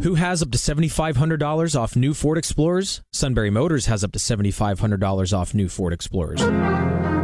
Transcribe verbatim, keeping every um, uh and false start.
Who has up to seven thousand five hundred dollars off new Ford Explorers? Sunbury Motors has up to seven thousand five hundred dollars off new Ford Explorers.